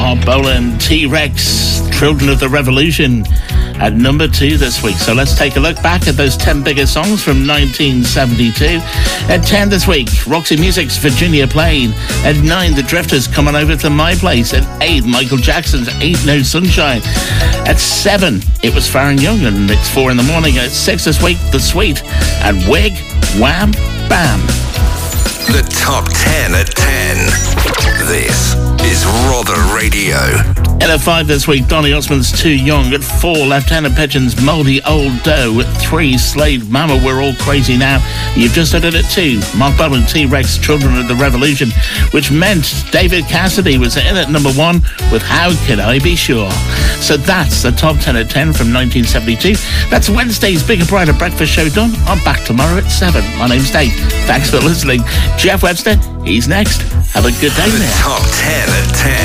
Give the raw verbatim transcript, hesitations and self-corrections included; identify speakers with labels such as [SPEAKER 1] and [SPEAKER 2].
[SPEAKER 1] Mark Bolan, T-Rex, Children of the Revolution at number two this week. So let's take a look back at those ten biggest songs from nineteen seventy-two. At ten this week, Roxy Music's Virginia Plain. At nine, The Drifters, Coming Over to My Place. At eight, Michael Jackson's Ain't No Sunshine. At seven, it was Farron Young and It's Four in the Morning. At six this week, The Sweet. At Wig, Wham, Bam.
[SPEAKER 2] The top ten at ten. This is Rother Radio.
[SPEAKER 1] In at five this week, Donny Osmond's Too Young. At four, Lieutenant Pigeon's Mouldy Old Dough. At three, Slade, Mama, We're All Crazy Now. You've just heard it at two, Mark Bolan, T-Rex, Children of the Revolution, which meant David Cassidy was in at number one with How Could I Be Sure. So that's the top ten at ten from nineteen seventy-two. That's Wednesday's Bigger Brighter Breakfast Show done. I'm back tomorrow at seven. My name's Dave. Thanks for listening. Jeff Webster, he's next. Have a good day
[SPEAKER 2] the
[SPEAKER 1] now.
[SPEAKER 2] Top ten at ten.